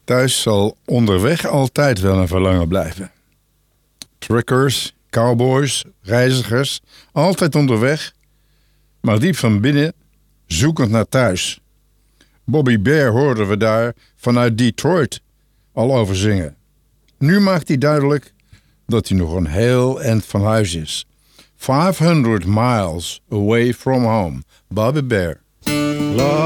Thuis zal onderweg altijd wel een verlangen blijven. Truckers, cowboys, reizigers, altijd onderweg, maar diep van binnen zoekend naar thuis. Bobby Bare hoorden we daar vanuit Detroit al over zingen. Nu maakt hij duidelijk dat hij nog een heel eind van huis is. 500 miles away from home. Bobby Bare.